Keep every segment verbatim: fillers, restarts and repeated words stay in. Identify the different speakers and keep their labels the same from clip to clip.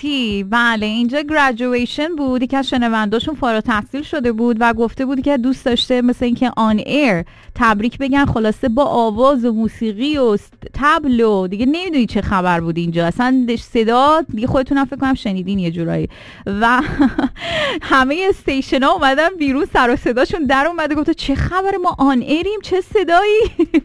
Speaker 1: تی بله اینجا گریجویشن بود، یکی از شنونداشون فارغ التحصیل شده بود و گفته بود که دوست داشته مثل اینکه آن ایر تبریک بگن، خلاصه با آواز و موسیقی و تبل و دیگه نمیدونی چه خبر بود اینجا، اصلا صدا دیگه خودتونم فکر کنم شنیدین یه جورایی و همه استیشن ها اومدن بیرون، سر و صداشون در اومده، گفته چه خبر ما آن ایریم چه صدایی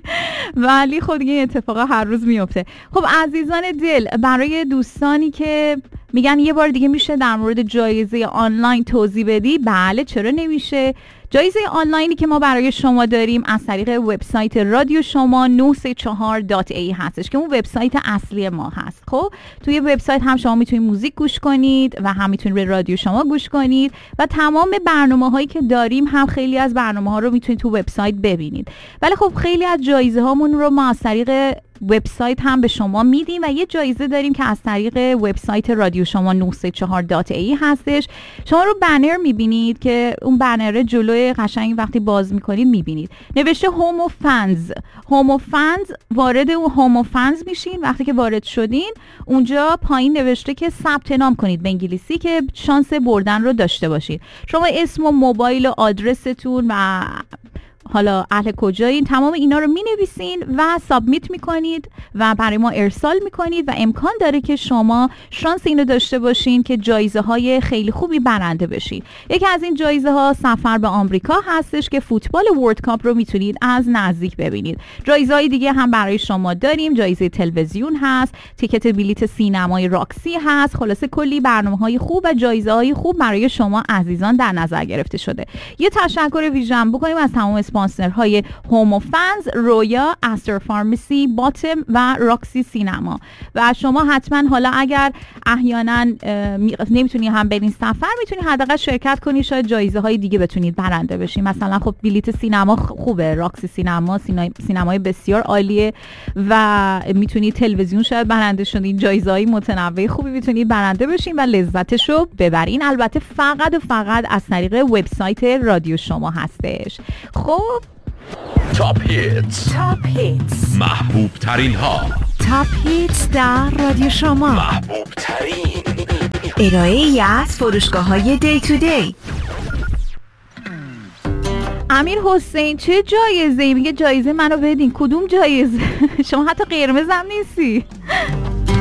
Speaker 1: ولی خود دیگه اتفاقا هر روز میفته. خب عزیزان دل، برای دوستانی که میگن یه بار دیگه میشه در مورد جایزه آنلاین توضیح بدی، بله چرا نمیشه. جایزه آنلاینی که ما برای شما داریم از طریق وبسایت رادیو شما نه سه چهار دات ای هستش که اون وبسایت اصلی ما هست. خب توی وبسایت هم شما میتونید موزیک گوش کنید و هم میتونید به رادیو شما گوش کنید و تمام برنامه هایی که داریم هم خیلی از برنامه ها رو میتونید تو وبسایت ببینید. ولی خب خیلی از جایزه هامون رو ما از طریق وبسایت هم به شما میدیم و یه جایزه داریم که از طریق وبسایت رادیو شما نه سه چهار دات ای هستش. شما رو بنر میبینید که اون بنر جلوی قشنگ وقتی باز میکنید میبینید نوشته هومو فنز. هومو فنز، وارد اون هومو فنز میشین. وقتی که وارد شدین اونجا پایین نوشته که ثبت نام کنید به انگلیسی که شانس بردن رو داشته باشید. شما اسم و موبایل و آدرستون و حالا اهل کجایین تمام اینا رو می نویسین و سابمیت می کنید و برای ما ارسال می کنید و امکان داره که شما شانس اینو داشته باشین که جایزه های خیلی خوبی برنده بشید. یکی از این جایزه ها سفر به آمریکا هستش که فوتبال ورلد کاپ رو میتونید از نزدیک ببینید. جایزه های دیگه هم برای شما داریم، جایزه تلویزیون هست، تیکت بلیت سینمای راکسی هست، خلاصه کلی برنامه های خوب و جایزه های خوب برای شما عزیزان در نظر گرفته شده. یه تشکر ویژن بکنیم از تمام اسپانسرهای هومو فنز، رویا، استر فارمسی، باتم و راکسی سینما. و شما حتما حالا اگر احیانا نمیتونی هم برین سفر، میتونی حداقل شرکت کنی، شاید جایزه های دیگه بتونید برنده بشین. مثلا خب بلیت سینما خوبه، راکسی سینما سینمای بسیار عالیه و میتونی تلویزیون شاید برنده شدین، جایزه های متنوع خوبی میتونید برنده بشین و لذتشو ببرین. البته فقط و فقط از طریق وبسایت رادیو شما هستش. خب
Speaker 2: تاپ هیتس،
Speaker 3: تاپ هیتس،
Speaker 2: محبوب ترین ها،
Speaker 3: تاپ هیتس در رادیو شما،
Speaker 2: محبوب ترین
Speaker 3: ارائه ای از فروشگاه های دی تو دی.
Speaker 1: امیر حسین چه جایزه ای؟ میگه جایزه منو بدین. کدوم جایزه؟ شما حتی قرمز هم نیستی.